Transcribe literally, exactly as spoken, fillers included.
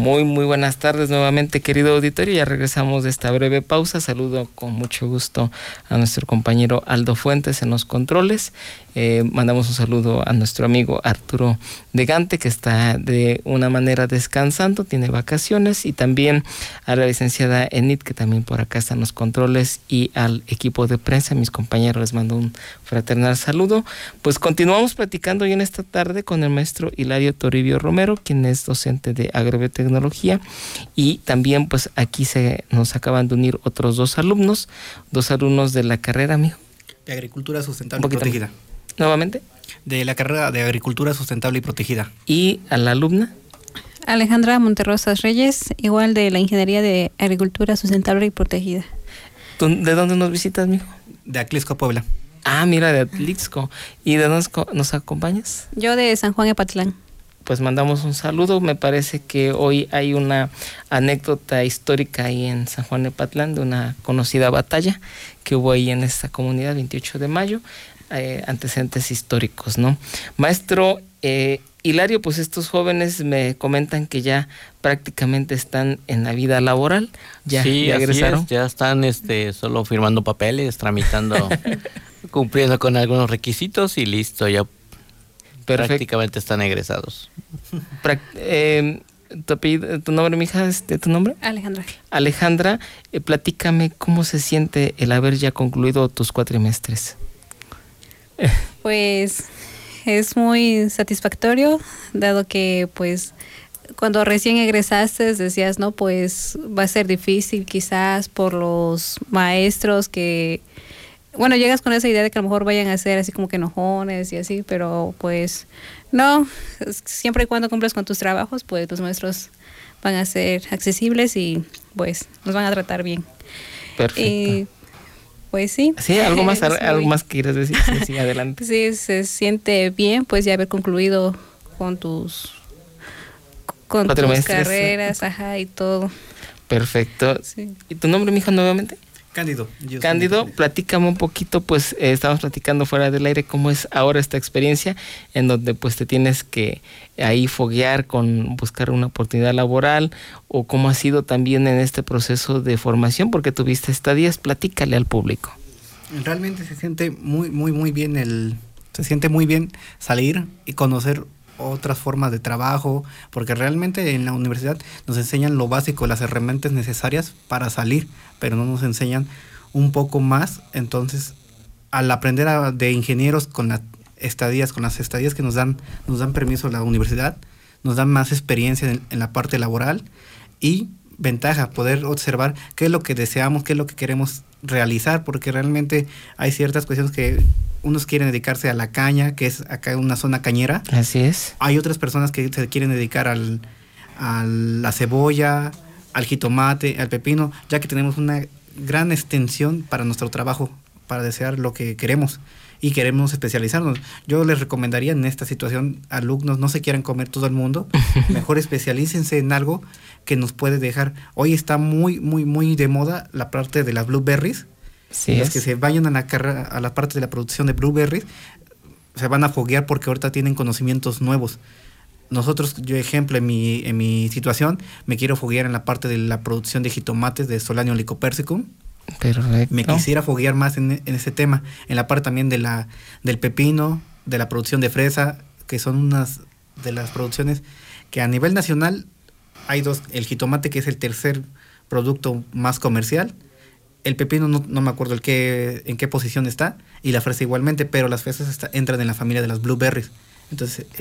Muy, muy buenas tardes nuevamente, querido auditorio. Ya regresamos de esta breve pausa. Saludo con mucho gusto a nuestro compañero Aldo Fuentes en los controles. Eh, mandamos un saludo a nuestro amigo Arturo de Gante, que está de una manera descansando, tiene vacaciones, y también a la licenciada Enid, que también por acá está en los controles, y al equipo de prensa, mis compañeros, les mando un fraternal saludo. Pues continuamos platicando hoy en esta tarde con el maestro Hilario Toribio Romero, quien es docente de agrobiotecnología, y también pues aquí se nos acaban de unir otros dos alumnos, dos alumnos de la carrera, amigo. De Agricultura Sustentable y Protegida. Nuevamente. De la carrera de Agricultura Sustentable y Protegida. ¿Y a la alumna? Alejandra Monterrosas Reyes, igual de la Ingeniería de Agricultura Sustentable y Protegida. ¿De dónde nos visitas, mijo? De Atlixco, Puebla. Ah, mira, de Atlixco. ¿Y de dónde nos acompañas? Yo de San Juan Epatlán. Pues mandamos un saludo. Me parece que hoy hay una anécdota histórica ahí en San Juan Epatlán de una conocida batalla que hubo ahí en esta comunidad, veintiocho de mayo. Eh, antecedentes históricos, ¿no? Maestro eh, Hilario, pues estos jóvenes me comentan que ya prácticamente están en la vida laboral. Ya, sí, ya egresaron. Así es, ya están este, solo firmando papeles, tramitando, cumpliendo con algunos requisitos y listo, ya Perfecto. Prácticamente están egresados. Prac eh, ¿Tu, apellido, tu nombre, mija? Este, ¿Tu nombre? Alejandra. Alejandra, eh, platícame cómo se siente el haber ya concluido tus cuatrimestres. Pues es muy satisfactorio, dado que pues cuando recién egresaste decías, no, pues va a ser difícil quizás por los maestros que, bueno, llegas con esa idea de que a lo mejor vayan a ser así como que enojones y así, pero pues no, siempre y cuando cumples con tus trabajos, pues los maestros van a ser accesibles y pues nos van a tratar bien. Perfecto. Y, pues sí. Sí, algo más, algo más que quieres decir. Sí, sí, adelante. Sí, se siente bien, pues ya haber concluido con tus con tus carreras, ajá, y todo. Perfecto. Sí. ¿Y tu nombre, mija, nuevamente? Cándido. Cándido, platícame un poquito, pues eh, estamos platicando fuera del aire cómo es ahora esta experiencia en donde pues te tienes que ahí foguear con buscar una oportunidad laboral, o cómo ha sido también en este proceso de formación, porque tuviste estadías. Platícale al público. Realmente se siente muy, muy, muy bien el, se siente muy bien salir y conocer otras formas de trabajo, porque realmente en la universidad nos enseñan lo básico, las herramientas necesarias para salir, pero no nos enseñan un poco más. Entonces, al aprender a, de ingenieros con las estadías, con las estadías que nos dan, nos dan permiso a la universidad, nos dan más experiencia en, en la parte laboral y ventaja, poder observar qué es lo que deseamos, qué es lo que queremos realizar, porque realmente hay ciertas cuestiones que unos quieren dedicarse a la caña, que es acá una zona cañera. Así es. Hay otras personas que se quieren dedicar al, a la cebolla, al jitomate, al pepino, ya que tenemos una gran extensión para nuestro trabajo, para desear lo que queremos y queremos especializarnos. Yo les recomendaría en esta situación, alumnos, no se quieran comer todo el mundo, mejor especialícense en algo que nos puede dejar. Hoy está muy, muy, muy de moda la parte de las blueberries. Sí, los que se vayan a la carrera, a la parte de la producción de blueberries, se van a foguear porque ahorita tienen conocimientos nuevos. Nosotros, yo ejemplo, en mi, en mi situación, me quiero foguear en la parte de la producción de jitomates de Solanio lycopersicum. Perfecto. Me quisiera foguear más en, en ese tema, en la parte también de la, del pepino, de la producción de fresa, que son unas de las producciones que a nivel nacional hay dos, el jitomate, que es el tercer producto más comercial. El pepino no, no me acuerdo el qué, en qué posición está, y la fresa igualmente, pero las fresas está, entran en la familia de las blueberries. Entonces